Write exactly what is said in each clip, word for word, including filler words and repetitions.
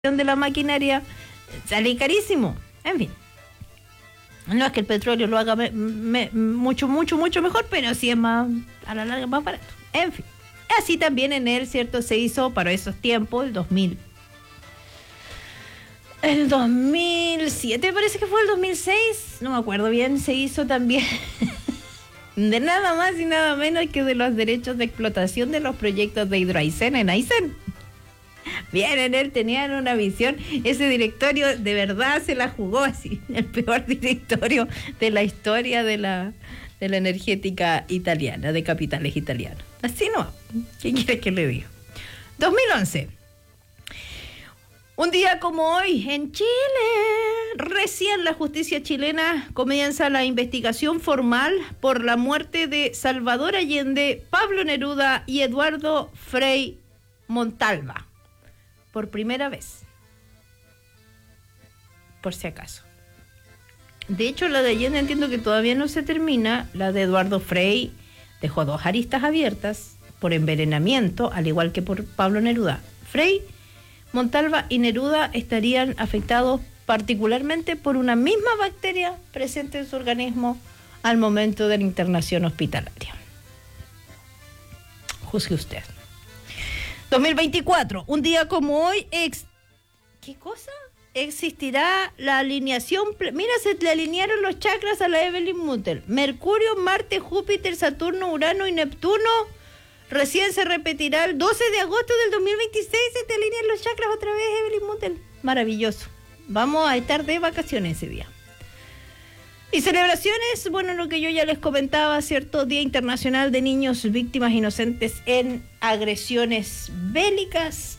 de la maquinaria sale carísimo. En fin, no es que el petróleo lo haga me, me, mucho, mucho, mucho mejor, pero sí es más, a la larga, más barato. En fin, así también en él, ¿cierto? Se hizo para esos tiempos, el dos mil. El dos mil siete parece que fue, el dos mil seis, no me acuerdo bien, se hizo también de nada más y nada menos que de los derechos de explotación de los proyectos de Hidroaicén en Aysén. Bien, en él tenían una visión, ese directorio de verdad se la jugó así, el peor directorio de la historia de la, de la energética italiana, de capitales italianos. Así no, ¿qué quiere que le diga? dos mil once. Un día como hoy, en Chile, recién la justicia chilena comienza la investigación formal por la muerte de Salvador Allende, Pablo Neruda y Eduardo Frei Montalva. Por primera vez. Por si acaso. De hecho, la de Allende entiendo que todavía no se termina. La de Eduardo Frei dejó dos aristas abiertas por envenenamiento, al igual que por Pablo Neruda. Frei, Montalva y Neruda estarían afectados particularmente por una misma bacteria presente en su organismo al momento de la internación hospitalaria. Juzgue usted. dos mil veinticuatro, un día como hoy, ex... ¿qué cosa? Existirá la alineación... Mira, se le alinearon los chakras a la Evelyn Mutel. Mercurio, Marte, Júpiter, Saturno, Urano y Neptuno. Recién se repetirá el doce de agosto del dos mil veintiséis. Se te alinean los chakras otra vez, Evelyn Mutel. Maravilloso. Vamos a estar de vacaciones ese día. Y celebraciones, bueno, lo que yo ya les comentaba, ¿cierto? Día Internacional de Niños Víctimas Inocentes en Agresiones Bélicas.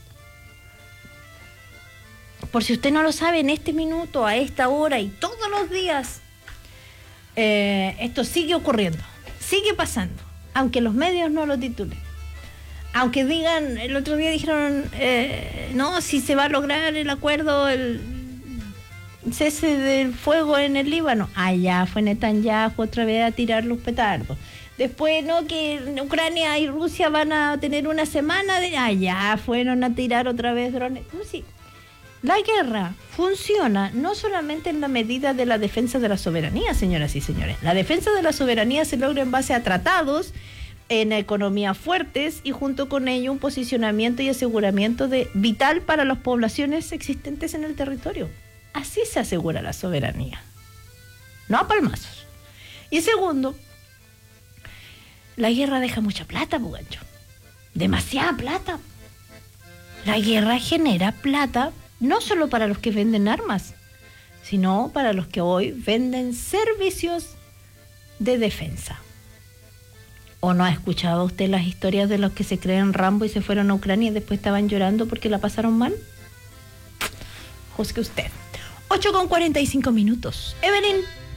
Por si usted no lo sabe, en este minuto, a esta hora y todos los días, eh, esto sigue ocurriendo, sigue pasando, aunque los medios no lo titulen. Aunque digan, el otro día dijeron, eh, no, si se va a lograr el acuerdo, el cese del fuego en el Líbano. Allá fue Netanyahu otra vez a tirar los petardos. Después, no, que Ucrania y Rusia van a tener una semana de... Allá fueron a tirar otra vez drones. No, sí. La guerra funciona no solamente en la medida de la defensa de la soberanía, señoras y señores. La defensa de la soberanía se logra en base a tratados, en economías fuertes y junto con ello un posicionamiento y aseguramiento de vital para las poblaciones existentes en el territorio. Así se asegura la soberanía, no a palmazos. Y segundo, la guerra deja mucha plata, Pugancho. Demasiada plata. La guerra genera plata no solo para los que venden armas, sino para los que hoy venden servicios de defensa. ¿O no ha escuchado usted las historias de los que se creen Rambo y se fueron a Ucrania y después estaban llorando porque la pasaron mal? Juzgue usted. ocho con cuarenta y cinco minutos. Evelyn,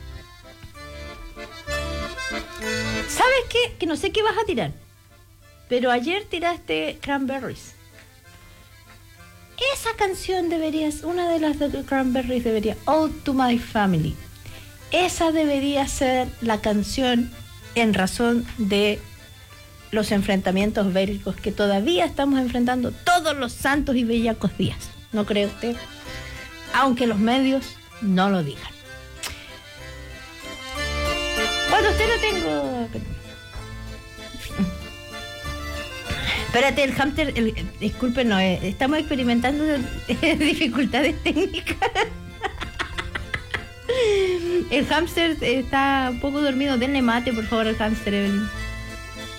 ¿sabes qué? Que no sé qué vas a tirar, pero ayer tiraste Cranberries. Esa canción deberías, una de las de Cranberries debería, Ode to My Family. Esa debería ser la canción en razón de los enfrentamientos bélicos que todavía estamos enfrentando todos los santos y bellacos días. ¿No cree usted? Aunque los medios no lo digan. Bueno, usted lo tengo. Espérate, el hámster, el, disculpe, no, eh, estamos experimentando dificultades técnicas. El hámster está un poco dormido. Denle mate, por favor, al hámster, Evelyn.